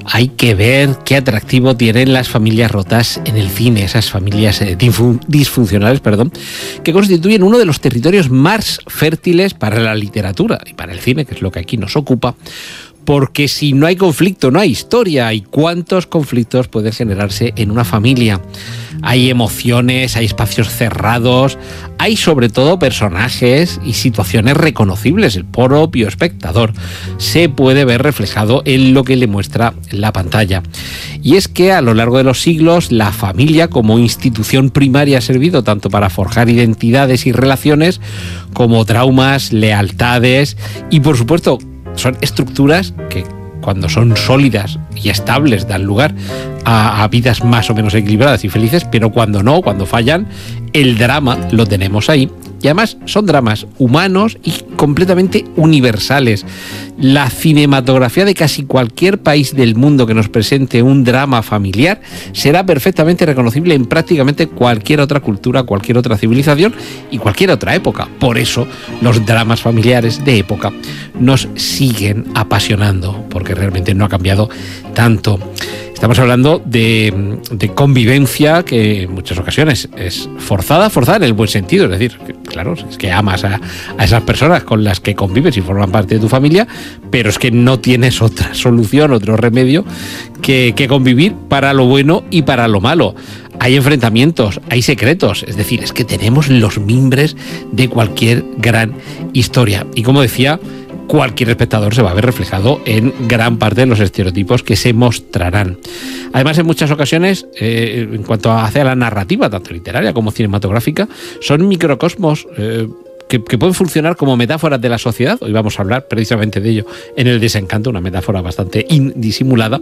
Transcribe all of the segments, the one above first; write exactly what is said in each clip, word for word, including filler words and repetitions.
hay que ver qué atractivo tienen las familias rotas en el cine, esas familias eh, disfuncionales, perdón, que constituyen uno de los territorios más fértiles para la literatura y para el cine, que es lo que aquí nos ocupa. Porque si no hay conflicto, no hay historia. ¿Y cuántos conflictos pueden generarse en una familia? Hay emociones, hay espacios cerrados, hay sobre todo personajes y situaciones reconocibles. El propio espectador se puede ver reflejado en lo que le muestra la pantalla. Y es que a lo largo de los siglos, la familia como institución primaria ha servido tanto para forjar identidades y relaciones, como traumas, lealtades y, por supuesto, son estructuras que, cuando son sólidas y estables, dan lugar a, a vidas más o menos equilibradas y felices, pero cuando no, cuando fallan, el drama lo tenemos ahí. Y además son dramas humanos y completamente universales. La cinematografía de casi cualquier país del mundo que nos presente un drama familiar será perfectamente reconocible en prácticamente cualquier otra cultura, cualquier otra civilización y cualquier otra época. Por eso los dramas familiares de época nos siguen apasionando, porque realmente no ha cambiado tanto. Estamos hablando de, de convivencia que en muchas ocasiones es forzada, forzada en el buen sentido. Es decir, que, claro, es que amas a, a esas personas con las que convives y forman parte de tu familia, pero es que no tienes otra solución, otro remedio que, que convivir para lo bueno y para lo malo. Hay enfrentamientos, hay secretos, es decir, es que tenemos los mimbres de cualquier gran historia. Y como decía, cualquier espectador se va a ver reflejado en gran parte de los estereotipos que se mostrarán. Además, en muchas ocasiones, eh, en cuanto hacia la narrativa, tanto literaria como cinematográfica, son microcosmos eh, que, que pueden funcionar como metáforas de la sociedad. Hoy vamos a hablar precisamente de ello en El desencanto, una metáfora bastante indisimulada.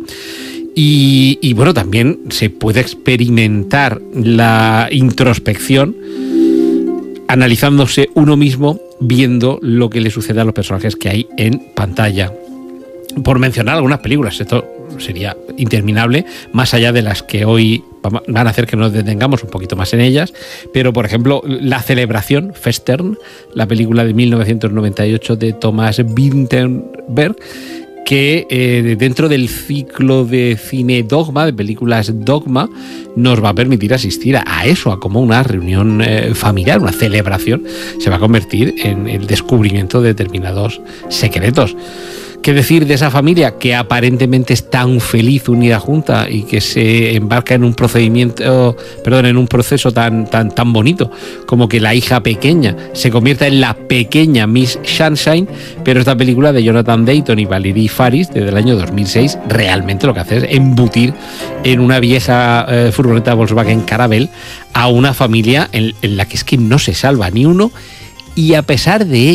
Y, y bueno, también se puede experimentar la introspección analizándose uno mismo, viendo lo que le sucede a los personajes que hay en pantalla. Por mencionar algunas películas, esto sería interminable, más allá de las que hoy van a hacer que nos detengamos un poquito más en ellas, pero por ejemplo, La celebración, Festern, la película de mil novecientos noventa y ocho de Thomas Vinterberg, que eh, dentro del ciclo de cine Dogma, de películas Dogma, nos va a permitir asistir a, a eso, a como una reunión eh, familiar, una celebración, se va a convertir en el descubrimiento de determinados secretos. ¿Qué decir de esa familia que aparentemente es tan feliz unida junta y que se embarca en un procedimiento, perdón, en un proceso tan, tan, tan bonito como que la hija pequeña se convierta en la pequeña Miss Sunshine? Pero esta película de Jonathan Dayton y Valerie Faris, desde el año dos mil seis, realmente lo que hace es embutir en una vieja eh, furgoneta Volkswagen Caravelle a una familia en, en la que es que no se salva ni uno, y a pesar de ello,